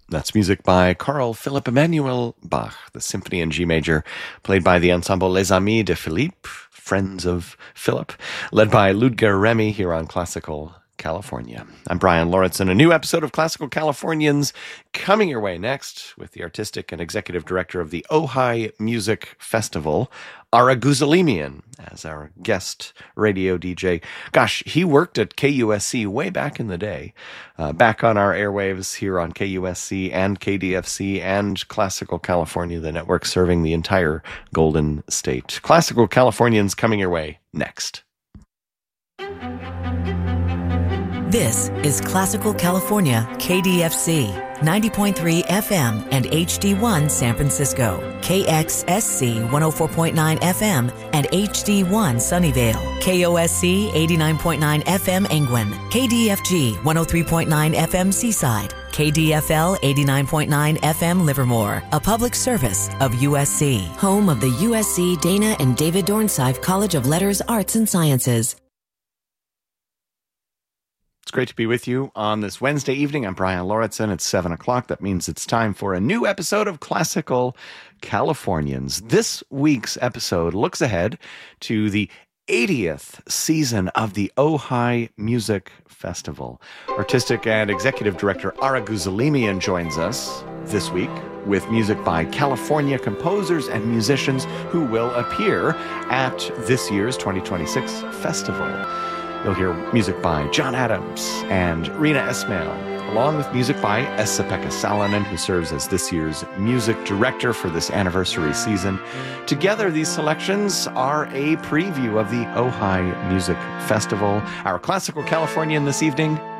That's music by Carl Philipp Emanuel Bach, the Symphony in G major, played by the ensemble Les Amis de Philippe, Friends of Philip, led by Ludger Remy here on Classical California. I'm Brian Lauritsen. A new episode of Classical Californians coming your way next with the artistic and executive director of the Ojai Music Festival, Ara Guzalimian, as our guest radio DJ. Gosh, he worked at KUSC way back in the day, back on our airwaves here on KUSC and KDFC and Classical California, the network serving the entire Golden State. Classical Californians coming your way next. This is Classical California, KDFC, 90.3 FM and HD1 San Francisco, KXSC 104.9 FM and HD1 Sunnyvale, KOSC 89.9 FM Angwin, KDFG 103.9 FM Seaside, KDFL 89.9 FM Livermore, a public service of USC, home of the USC Dana and David Dornsife College of Letters, Arts and Sciences. It's great to be with you on this Wednesday evening. I'm Brian Lauritsen. It's 7 o'clock. That means it's time for a new episode of Classical Californians. This week's episode looks ahead to the 80th season of the Ojai Music Festival. Artistic and executive director Ara Guzalimian joins us this week with music by California composers and musicians who will appear at this year's 2026 festival. You'll hear music by John Adams and Reena Esmail, along with music by Esa-Pekka Salonen, who serves as this year's music director for this anniversary season. Together, these selections are a preview of the Ojai Music Festival. Our Classical Californian this evening,